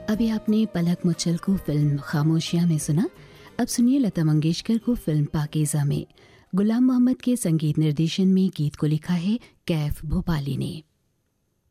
अभी आपने पलक मुचल को फिल्म खामोशियां में सुना। अब सुनिए लता मंगेशकर को फिल्म पाकीज़ा में। गुलाम मोहम्मद के संगीत निर्देशन में गीत को लिखा है कैफ भोपाली ने।